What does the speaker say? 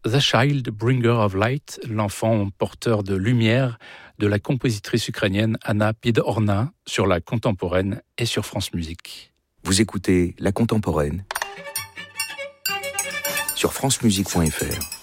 The Child Bringer of Light, l'enfant porteur de lumière de la compositrice ukrainienne Anna Pidorna sur la contemporaine et sur France Musique. Vous écoutez La Contemporaine sur francemusique.fr.